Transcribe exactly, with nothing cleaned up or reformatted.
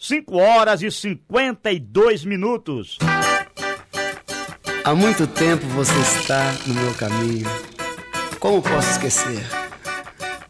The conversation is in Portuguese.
cinco horas e cinquenta e dois minutos. Há muito tempo você está no meu caminho. Como posso esquecer?